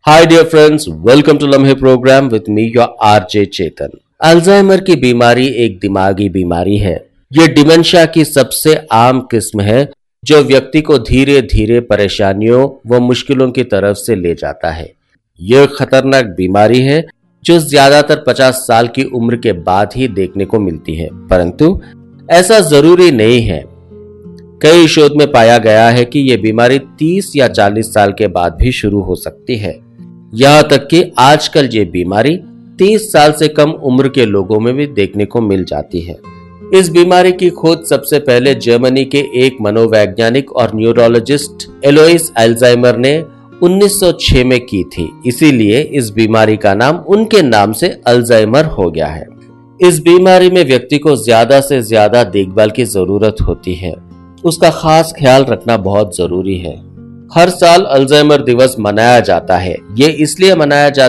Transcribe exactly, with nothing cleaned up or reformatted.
Hi dear friends, welcome to लम्हे programme with me your R J Chetan. Alzheimer की बीमारी एक दिमागी बीमारी है। यह डिमेंशिया की सबसे आम किस्म है जो व्यक्ति को धीरे धीरे परेशानियों व मुश्किलों की तरफ से ले जाता है। यह खतरनाक बीमारी है जो ज्यादातर पचास साल की उम्र के बाद ही देखने को मिलती है, परंतु ऐसा जरूरी नहीं है। कई शोध में पाया गया है कि यह बीमारी तीस या चालीस साल के बाद भी शुरू हो सकती है। यहां तक कि आजकल ये बीमारी तीस साल से कम उम्र के लोगों में भी देखने को मिल जाती है। इस बीमारी की खोज सबसे पहले जर्मनी के एक मनोवैज्ञानिक और न्यूरोलॉजिस्ट एलोइस अल्जाइमर ने उन्नीस सौ छह में की थी, इसीलिए इस बीमारी का नाम उनके नाम से अल्जाइमर हो गया है। इस बीमारी में व्यक्ति को ज्यादा से ज्यादा देखभाल की जरूरत होती है। उसका खास ख्याल रखना बहुत जरूरी है। हर साल अल्जाइमर दिवस मनाया जाता है। ये इसलिए मनाया जाता